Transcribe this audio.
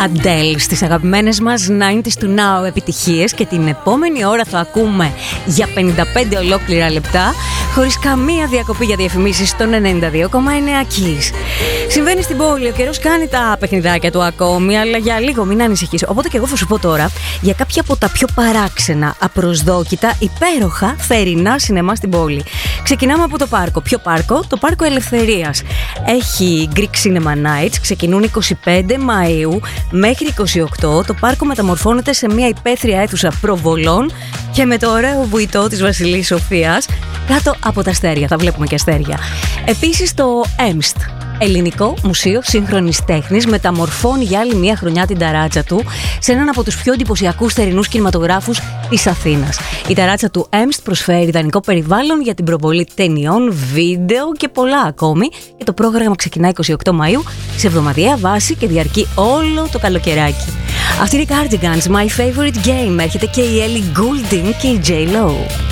Adele στις αγαπημένες μας 90s to now επιτυχίες και την επόμενη ώρα θα ακούμε για 55 ολόκληρα λεπτά χωρίς καμία διακοπή για διαφημίσεις στον 92,9 Kiss. Συμβαίνει στην πόλη, ο καιρός κάνει τα παιχνιδάκια του ακόμη, αλλά για λίγο μην ανησυχείς. Οπότε και εγώ θα σου πω τώρα για κάποια από τα πιο παράξενα, απροσδόκητα, υπέροχα θερινά σινεμά στην πόλη. Ξεκινάμε από το πάρκο. Ποιο πάρκο? Το Πάρκο Ελευθερίας. Έχει Greek Cinema Nights, ξεκινούν 25 Μαΐου μέχρι 28. Το πάρκο μεταμορφώνεται σε μια υπαίθρια αίθουσα προβολών και με το ωραίο βουητό της Βασιλής Σοφίας κάτω από τα αστέρια. Θα βλέπουμε και αστέρια. Επίσης το EMST, Ελληνικό Μουσείο Σύγχρονης Τέχνης, μεταμορφώνει για άλλη μια χρονιά την ταράτσα του σε έναν από τους πιο εντυπωσιακούς θερινούς κινηματογράφους της Αθήνας. Η ταράτσα του EMST προσφέρει ιδανικό περιβάλλον για την προβολή ταινιών, βίντεο και πολλά ακόμη. Και το πρόγραμμα ξεκινά 28 Μαΐου σε εβδομαδιαία βάση και διαρκεί όλο το καλοκαιράκι. Αυτή είναι η Cardigans, My Favorite Game. Έρχεται και η Ellie Goulding και η J-Lo.